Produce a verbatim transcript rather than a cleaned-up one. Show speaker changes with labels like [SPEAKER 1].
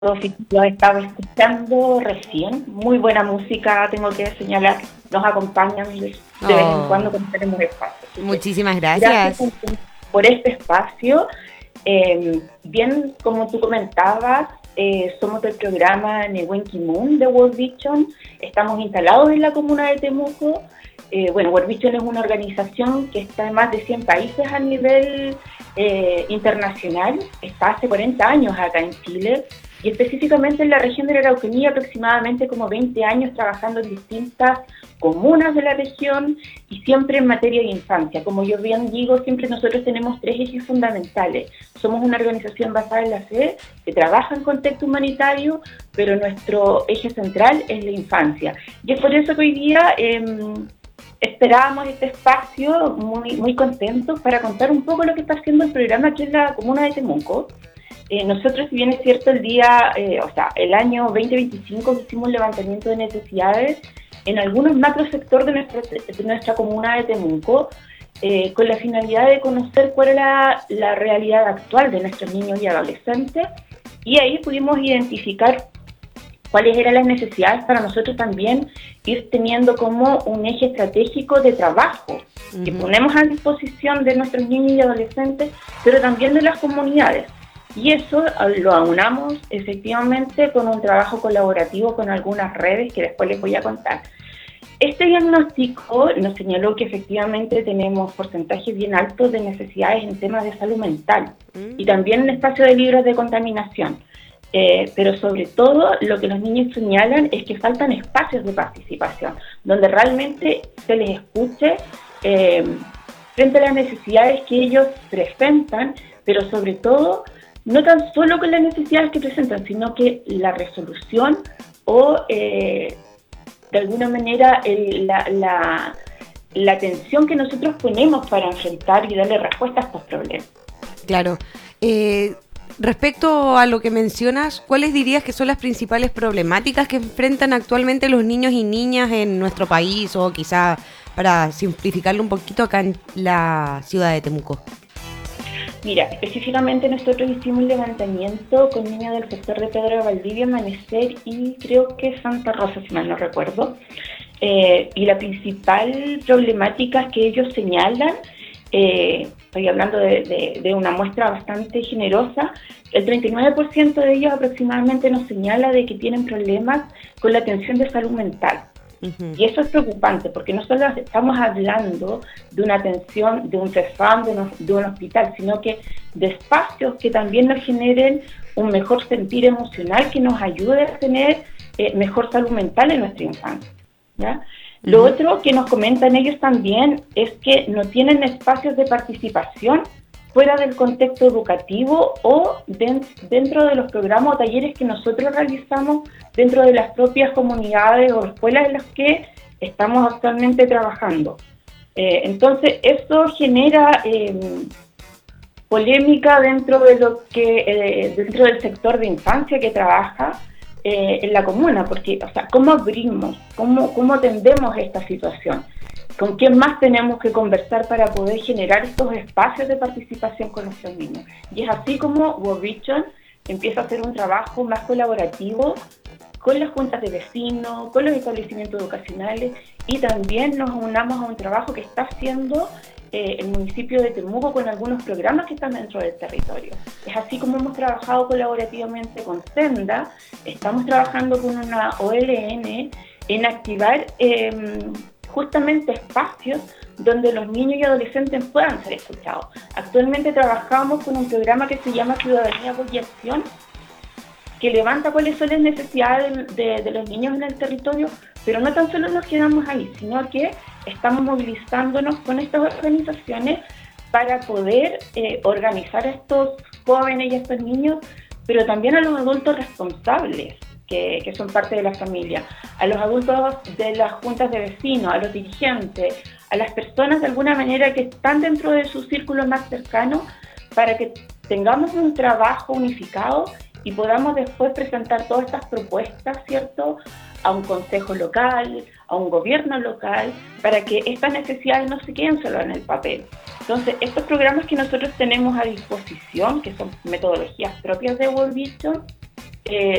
[SPEAKER 1] Si lo estaba escuchando recién, muy buena música, tengo que señalar, nos acompañan de, de vez en
[SPEAKER 2] Oh,
[SPEAKER 1] cuando cuando tenemos espacio. Así que
[SPEAKER 2] muchísimas
[SPEAKER 1] gracias
[SPEAKER 2] gracias.
[SPEAKER 1] por este espacio. Eh, bien, como tú comentabas, eh, somos del programa Newenki Moon de World Vision, estamos instalados en la comuna de Temuco. Eh, bueno, World Vision es una organización que está en más de cien países a nivel eh, internacional, está hace cuarenta años acá en Chile y específicamente en la región de la Araucanía aproximadamente como veinte años trabajando en distintas comunas de la región y siempre en materia de infancia. Como yo bien digo, siempre nosotros tenemos tres ejes fundamentales. Somos una organización basada en la fe que trabaja en contexto humanitario, pero nuestro eje central es la infancia. Y es por eso que hoy día eh, esperábamos este espacio muy, muy contentos para contar un poco lo que está haciendo el programa aquí en la comuna de Temuco. Eh, nosotros, si bien es cierto, el día, eh, o sea, el año veinte veinticinco hicimos levantamiento de necesidades en algunos macrosectores de nuestra, de nuestra comuna de Temuco, eh, con la finalidad de conocer cuál era la, la realidad actual de nuestros niños y adolescentes, y ahí pudimos identificar cuáles eran las necesidades para nosotros también ir teniendo como un eje estratégico de trabajo que
[SPEAKER 2] Ujú.
[SPEAKER 1] ponemos a disposición de nuestros niños y adolescentes, pero también de las comunidades. Y eso lo aunamos efectivamente con un trabajo colaborativo con algunas redes que después les voy a contar. Este diagnóstico nos señaló que efectivamente tenemos porcentajes bien altos de necesidades en temas de salud mental y
[SPEAKER 2] Mm.
[SPEAKER 1] también en espacios de libres de contaminación. Eh, pero sobre todo lo que los niños señalan es que faltan espacios de participación, donde realmente se les escuche eh, frente a las necesidades que ellos presentan, pero sobre todo no tan solo con las necesidades que presentan, sino que la resolución o eh, de alguna manera el, la, la, la atención que nosotros ponemos para enfrentar y darle respuesta a estos problemas.
[SPEAKER 2] Claro. Eh, respecto a lo que mencionas, ¿cuáles dirías que son las principales problemáticas que enfrentan actualmente los niños y niñas en nuestro país o quizá para simplificarlo un poquito acá en la ciudad de Temuco?
[SPEAKER 1] Mira, específicamente nosotros hicimos un levantamiento con niños del sector de Pedro de Valdivia, Amanecer y creo que Santa Rosa, si mal no recuerdo. Eh, y la principal problemática que ellos señalan, eh, estoy hablando de, de, de una muestra bastante generosa, el treinta y nueve por ciento de ellos aproximadamente nos señala de que tienen problemas con la atención de salud mental.
[SPEAKER 2] Uh-huh.
[SPEAKER 1] Y eso es preocupante porque no solo estamos hablando de una atención, de un CEFAM, de, un, de un hospital, sino que de espacios que también nos generen un mejor sentir emocional que nos ayude a tener eh, mejor salud mental en nuestra infancia, ¿ya? Uh-huh. Lo otro que nos comentan ellos también es que no tienen espacios de participación fuera del contexto educativo o de, dentro de los programas o talleres que nosotros realizamos dentro de las propias comunidades o escuelas en las que estamos actualmente trabajando. Eh, entonces, esto genera eh, polémica dentro de lo que eh, dentro del sector de infancia que trabaja eh, en la comuna, porque, o sea, ¿cómo abrimos? ¿Cómo, cómo atendemos esta situación? ¿Con quién más tenemos que conversar para poder generar estos espacios de participación con nuestros niños? Y es así como World Vision empieza a hacer un trabajo más colaborativo con las juntas de vecinos, con los establecimientos educacionales y también nos unamos a un trabajo que está haciendo eh, el municipio de Temuco con algunos programas que están dentro del territorio. Es así como hemos trabajado colaborativamente con Senda, estamos trabajando con una O L N en activar eh, justamente espacios donde los niños y adolescentes puedan ser escuchados. Actualmente trabajamos con un programa que se llama Ciudadanía, Voz y Acción, que levanta cuáles son las necesidades de, de, de los niños en el territorio, pero no tan solo nos quedamos ahí, sino que estamos movilizándonos con estas organizaciones para poder eh, organizar a estos jóvenes y a estos niños, pero también a los adultos responsables, Que, que son parte de la familia, a los adultos de las juntas de vecinos, a los dirigentes, a las personas de alguna manera que están dentro de su círculo más cercano, para que tengamos un trabajo unificado y podamos después presentar todas estas propuestas, ¿cierto?, a un consejo local, a un gobierno local, para que estas necesidades no se queden solo en el papel. Entonces, estos programas que nosotros tenemos a disposición, que son metodologías propias de World Vision, eh,